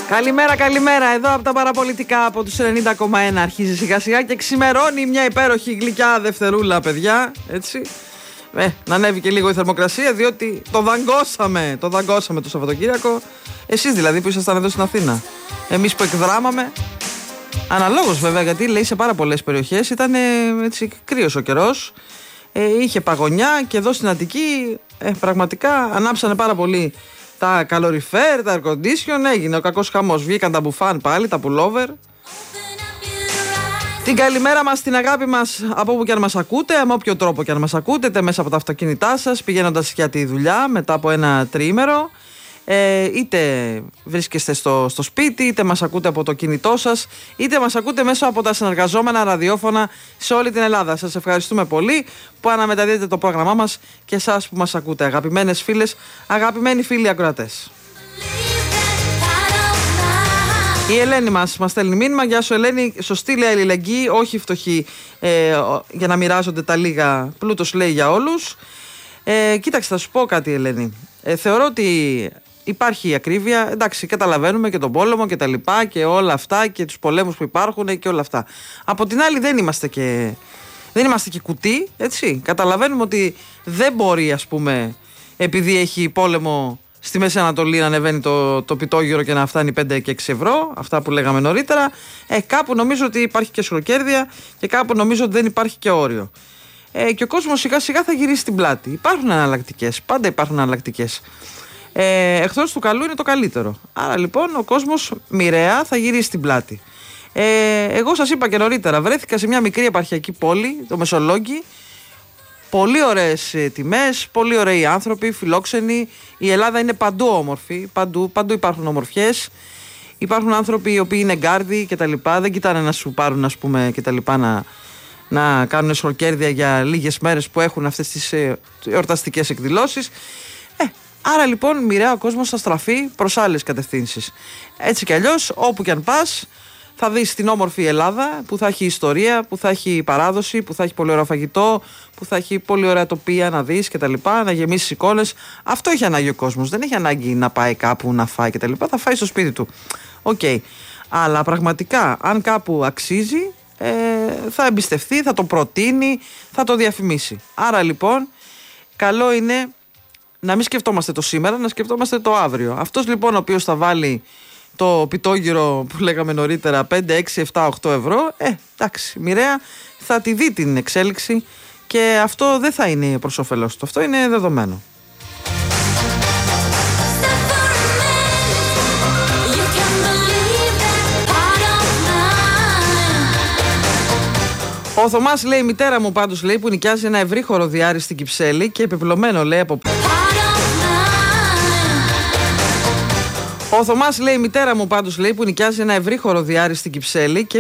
Καλημέρα, καλημέρα. Εδώ από τα παραπολιτικά, από τους 90,1 αρχίζει σιγά σιγά και ξημερώνει μια υπέροχη γλυκιά δευτερούλα, παιδιά. Έτσι. Να ανέβει και λίγο η θερμοκρασία, διότι το δαγκώσαμε το Σαββατοκύριακο. Εσείς δηλαδή που ήσασταν εδώ στην Αθήνα. Εμείς που εκδράμαμε. Αναλόγως βέβαια, γιατί λέει σε πάρα πολλές περιοχές ήταν έτσι κρύος ο καιρός. Είχε παγωνιά και εδώ στην Αττική πραγματικά ανάψανε πάρα πολύ τα καλοριφέρ, τα air condition, έγινε ο κακός χαμός. Βγήκαν τα μπουφάν πάλι, τα pullover. Την καλημέρα μας, την αγάπη μας από όπου και αν μας ακούτε, με όποιο τρόπο και αν μας ακούτε, είτε μέσα από τα αυτοκίνητά σας, πηγαίνοντας για τη δουλειά μετά από ένα τριήμερο, είτε βρίσκεστε στο σπίτι, είτε μας ακούτε από το κινητό σας, είτε μας ακούτε μέσω από τα συνεργαζόμενα ραδιόφωνα σε όλη την Ελλάδα. Σας ευχαριστούμε πολύ που αναμεταδίδετε το πρόγραμμά μας και εσάς που μας ακούτε, αγαπημένες φίλες, αγαπημένοι φίλοι ακροατές. Η Ελένη μας στέλνει μήνυμα. Γεια σου Ελένη, σωστή λέει αλληλεγγύη, όχι φτωχή, για να μοιράζονται τα λίγα, πλούτος λέει για όλους. Κοίταξε, θα σου πω κάτι Ελένη. Θεωρώ ότι υπάρχει ακρίβεια, εντάξει, καταλαβαίνουμε και τον πόλεμο και τα λοιπά και όλα αυτά και τους πολέμους που υπάρχουν και όλα αυτά. Από την άλλη δεν είμαστε και κουτί, έτσι. Καταλαβαίνουμε ότι δεν μπορεί, ας πούμε, επειδή έχει πόλεμο στη Μέση Ανατολή να ανεβαίνει το πιτόγυρο και να φτάνει 5 και 6 ευρώ, αυτά που λέγαμε νωρίτερα. Κάπου νομίζω ότι υπάρχει και σχροκέρδεια και κάπου νομίζω ότι δεν υπάρχει και όριο. Και ο κόσμος σιγά σιγά θα γυρίσει την πλάτη. Υπάρχουν εναλλακτικές, πάντα υπάρχουν εναλλακτικές. Εχθρός του καλού είναι το καλύτερο. Άρα λοιπόν ο κόσμος μοιραία θα γυρίσει την πλάτη. Εγώ σας είπα και νωρίτερα, βρέθηκα σε μια μικρή επαρχιακή πόλη, το Μεσολόγγι. Πολύ ωραίες τιμές, πολύ ωραίοι άνθρωποι, φιλόξενοι. Η Ελλάδα είναι παντού όμορφη, παντού υπάρχουν ομορφιές. Υπάρχουν άνθρωποι οι οποίοι είναι γκάρδοι και τα λοιπά, δεν κοιτάνε να σου πάρουν, ας πούμε, και τα λοιπά, να κάνουν σχροκέρδια για λίγες μέρες που έχουν αυτές τις εορταστικές εκδηλώσεις. Άρα λοιπόν μοιραία ο κόσμος θα στραφεί προς άλλες κατευθύνσεις. Έτσι κι αλλιώς, όπου κι αν πας, θα δεις την όμορφη Ελλάδα που θα έχει ιστορία, που θα έχει παράδοση, που θα έχει πολύ ωραίο φαγητό, που θα έχει πολύ ωραία τοπία να δεις και τα λοιπά, να γεμίσεις εικόνες. Αυτό έχει ανάγκη ο κόσμος. Δεν έχει ανάγκη να πάει κάπου να φάει και τα λοιπά. Θα φάει στο σπίτι του. Οκ. Αλλά πραγματικά, αν κάπου αξίζει, θα εμπιστευτεί, θα το προτείνει, θα το διαφημίσει. Άρα λοιπόν, καλό είναι να μην σκεφτόμαστε το σήμερα, να σκεφτόμαστε το αύριο. Αυτός λοιπόν ο οποίος θα βάλει το πιτόγυρο που λέγαμε νωρίτερα 5, 6, 7, 8 ευρώ, εντάξει, μοιραία θα τη δει την εξέλιξη και αυτό δεν θα είναι προς όφελός του. Αυτό είναι δεδομένο. Ο Θωμάς λέει: η μητέρα μου πάντως λέει που νοικιάζει ένα ευρύχωρο διάρρη στην Κυψέλη και επιπλωμένο λέει από. Ο Θωμάς λέει: η μητέρα μου πάντως λέει που νοικιάζει ένα ευρύχωρο διάρρη στην Κυψέλη και